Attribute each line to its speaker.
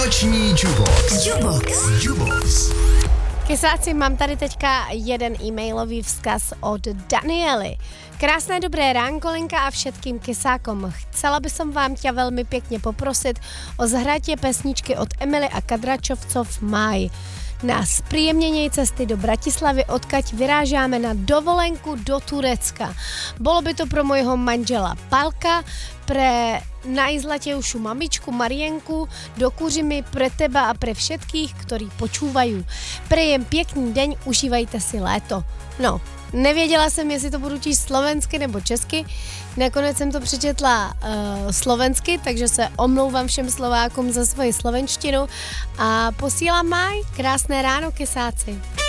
Speaker 1: Noční Jubox.
Speaker 2: Kysáci, mám tady teďka jeden e-mailový vzkaz od Daniely. Krásné dobré ránko, Lenka, a všetkým kysákom. Chcela by som vám ťa veľmi pekne poprosit o zahratie pesničky od Emily a Kadračovcov Maj. Na spríjemnenie cesty do Bratislavy, odkaď vyrážáme na dovolenku do Turecka. Bolo by to pro mojho manžela Palka, pre najzlatejšiu mamičku Marienku, do Kuřimy, pre teba a pre všetkých, ktorí počúvajú. Prejem pěkný deň, užívajte si léto. No, nevěděla jsem, jestli to budu číst slovensky nebo česky. Nakonec jsem to přečetla slovensky, takže se omlouvám všem Slovákům za svoji slovenštinu a posílám Maj. Krásné ráno, kysáci.